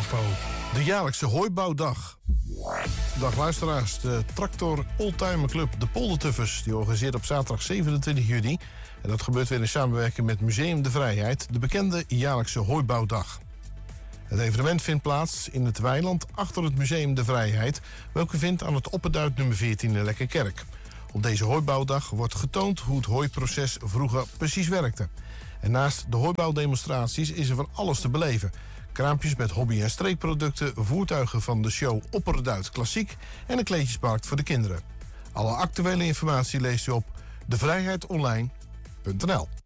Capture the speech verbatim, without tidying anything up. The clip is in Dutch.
info. De jaarlijkse hooibouwdag. Dag luisteraars, de Tractor Oldtimer Club De Poldertuffers die organiseert op zaterdag zevenentwintig juni. En dat gebeurt weer in samenwerking met Museum de Vrijheid, de bekende jaarlijkse hooibouwdag. Het evenement vindt plaats in het weiland achter het Museum de Vrijheid, welke vindt aan het Opperduit nummer veertien in Lekkerkerk. Op deze hooibouwdag wordt getoond hoe het hooiproces vroeger precies werkte. En naast de hooibouwdemonstraties is er van alles te beleven. Kraampjes met hobby- en streekproducten, voertuigen van de show Opperduit Klassiek en een kleedjesmarkt voor de kinderen. Alle actuele informatie leest u op de vrijheid online punt n l.